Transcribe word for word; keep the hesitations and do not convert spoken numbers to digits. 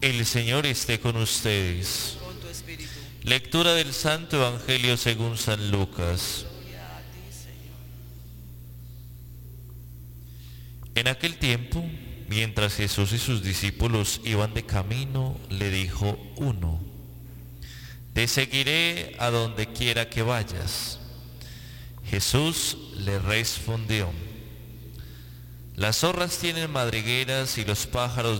El Señor esté con ustedes. Con tu espíritu. Lectura del Santo Evangelio según San Lucas. Gloria a ti, Señor. En aquel tiempo, mientras Jesús y sus discípulos iban de camino, le dijo uno: Te seguiré a donde quiera que vayas. Jesús le respondió: Las zorras tienen madrigueras y los pájaros